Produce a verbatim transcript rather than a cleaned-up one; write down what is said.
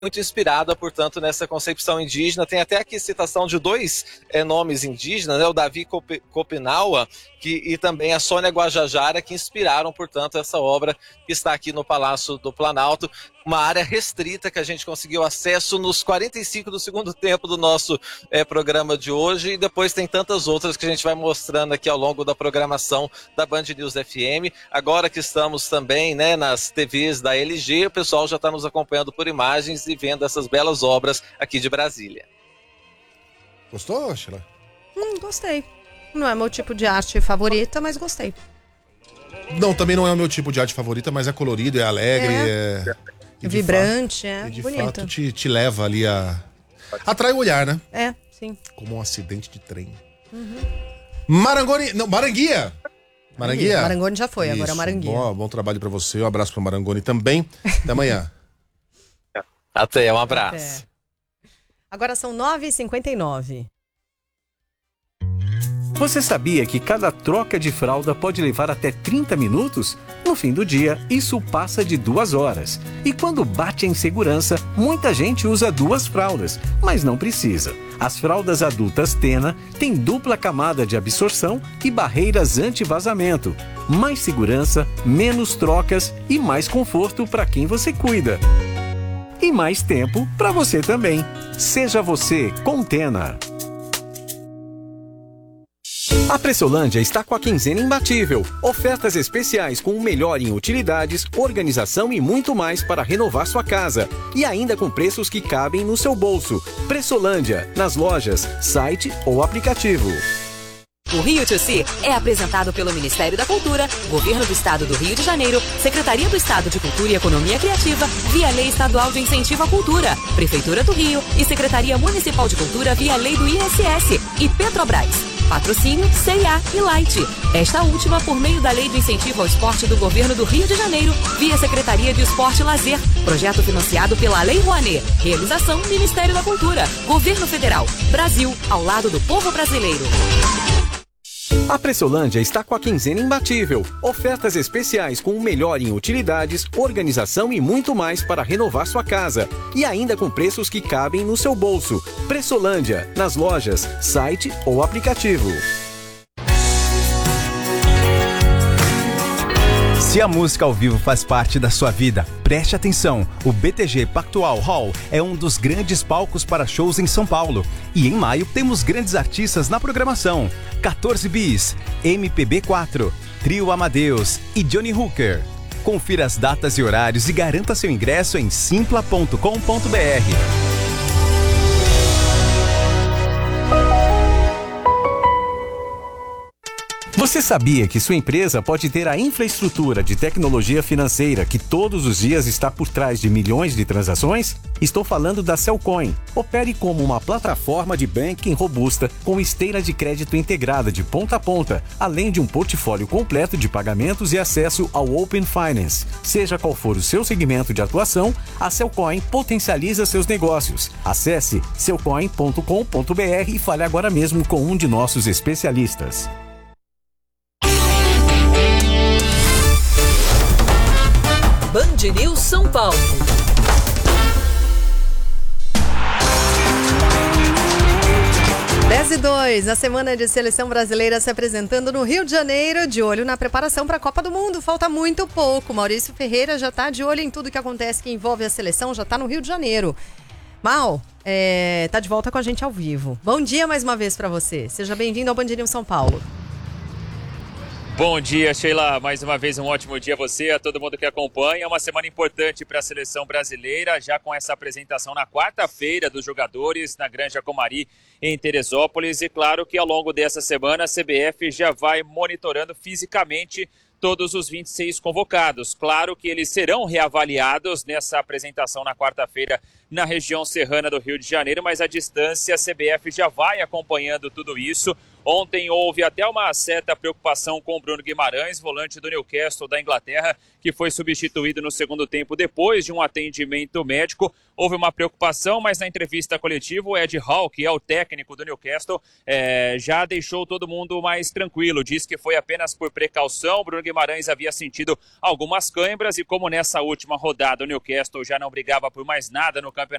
muito inspirada, portanto, nessa concepção indígena. Tem até aqui citação de dois é, nomes indígenas, né? O Davi Copinaua que, e também a Sônia Guajajara, que inspiraram, portanto, essa obra que está aqui no Palácio do Planalto. Uma área restrita que a gente conseguiu acesso nos quarenta e cinco do segundo tempo do nosso é, programa de hoje, e depois tem tantas outras que a gente vai mostrando aqui ao longo da programação da Band News F M. Agora que estamos também, né, nas T Vs da L G, o pessoal já está nos acompanhando por imagens e vendo essas belas obras aqui de Brasília. Gostou, Sheila? Hum, gostei. Não é meu tipo de arte favorita, mas gostei. Não, também não é o meu tipo de arte favorita, mas é colorido, é alegre, é... é... vibrante, fato, é e de bonito. fato te, te leva ali a... atrai o olhar, né? É, sim. Como um acidente de trem. Uhum. Marangoni... Não, Maranguia! Maranguia? Marangoni já foi, Isso, agora Maranguia. Bom, bom trabalho pra você, um abraço pro Marangoni também. Até amanhã. Até, um abraço. Até. Agora são nove e cinquenta e nove. Você sabia que cada troca de fralda pode levar até trinta minutos? No fim do dia, isso passa de duas horas. E quando bate a insegurança, muita gente usa duas fraldas, mas não precisa. As fraldas adultas Tena têm dupla camada de absorção e barreiras anti-vazamento. Mais segurança, menos trocas e mais conforto para quem você cuida. E mais tempo para você também. Seja você com Tena. A Pressolândia está com a quinzena imbatível. Ofertas especiais com o melhor em utilidades, organização e muito mais para renovar sua casa. E ainda com preços que cabem no seu bolso. Pressolândia, nas lojas, site ou aplicativo. O Rio to See é apresentado pelo Ministério da Cultura, Governo do Estado do Rio de Janeiro, Secretaria do Estado de Cultura e Economia Criativa, via Lei Estadual de Incentivo à Cultura, Prefeitura do Rio e Secretaria Municipal de Cultura via Lei do I S S e Petrobras. Patrocínio C e A e Light. Esta última por meio da Lei de Incentivo ao Esporte do Governo do Rio de Janeiro, via Secretaria de Esporte e Lazer. Projeto financiado pela Lei Rouanet. Realização Ministério da Cultura. Governo Federal. Brasil, ao lado do povo brasileiro. A Pressolândia está com a quinzena imbatível. Ofertas especiais com o melhor em utilidades, organização e muito mais para renovar sua casa. E ainda com preços que cabem no seu bolso. Pressolândia, nas lojas, site ou aplicativo. Se a música ao vivo faz parte da sua vida, preste atenção. O B T G Pactual Hall é um dos grandes palcos para shows em São Paulo. E em maio temos grandes artistas na programação. quatorze Bis, M P B quatro, Trio Amadeus e Johnny Hooker. Confira as datas e horários e garanta seu ingresso em simpla ponto com ponto b r. Você sabia que sua empresa pode ter a infraestrutura de tecnologia financeira que todos os dias está por trás de milhões de transações? Estou falando da Cellcoin. Opere como uma plataforma de banking robusta com esteira de crédito integrada de ponta a ponta, além de um portfólio completo de pagamentos e acesso ao Open Finance. Seja qual for o seu segmento de atuação, a Cellcoin potencializa seus negócios. Acesse cellcoin ponto com ponto b r e fale agora mesmo com um de nossos especialistas. Band News São Paulo. dez e dois, a semana de seleção brasileira se apresentando no Rio de Janeiro, de olho na preparação para a Copa do Mundo. Falta muito pouco. Maurício Ferreira já está de olho em tudo que acontece que envolve a seleção, já está no Rio de Janeiro. Mal, é, tá de volta com a gente ao vivo. Bom dia mais uma vez para você. Seja bem-vindo ao Band News São Paulo. Bom dia, Sheila. Mais uma vez um ótimo dia a você, a todo mundo que acompanha. É uma semana importante para a seleção brasileira, já com essa apresentação na quarta-feira dos jogadores na Granja Comari, em Teresópolis. E claro que ao longo dessa semana a C B F já vai monitorando fisicamente todos os vinte e seis convocados. Claro que eles serão reavaliados nessa apresentação na quarta-feira na região serrana do Rio de Janeiro, mas à distância a C B F já vai acompanhando tudo isso. Ontem houve até uma certa preocupação com o Bruno Guimarães, volante do Newcastle da Inglaterra, que foi substituído no segundo tempo depois de um atendimento médico. Houve uma preocupação, mas na entrevista coletiva o Ed Hall, que é o técnico do Newcastle, é, já deixou todo mundo mais tranquilo. Diz que foi apenas por precaução. O Bruno Guimarães havia sentido algumas câimbras e como nessa última rodada o Newcastle já não brigava por mais nada no campeonato